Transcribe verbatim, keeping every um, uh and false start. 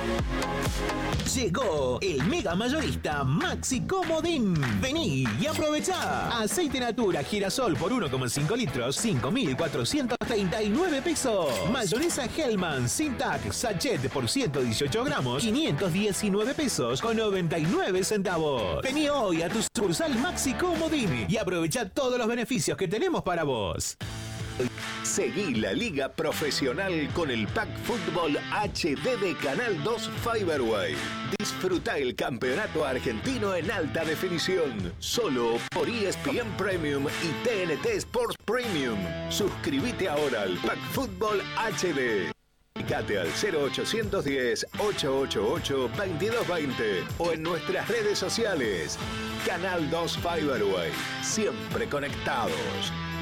Llegó el mega mayorista Maxi Comodín. Vení y aprovechá. Aceite Natura Girasol por uno coma cinco litros, cinco mil cuatrocientos treinta y nueve pesos. Mayonesa Hellman sin tac sachet por ciento dieciocho gramos, quinientos diecinueve pesos con noventa y nueve centavos. Vení hoy a tu sucursal Maxi Comodín y aprovechá todos los beneficios que tenemos para vos. Seguí la Liga Profesional con el Pack Fútbol H D de Canal dos Fiberway. Disfruta el campeonato argentino en alta definición, solo por E S P N Premium y T N T Sports Premium. Suscríbete ahora al Pack Fútbol H D. Comunicate al cero ochocientos diez, ochocientos ochenta y ocho, veintidós veinte o en nuestras redes sociales. Canal dos Fiberway, siempre conectados.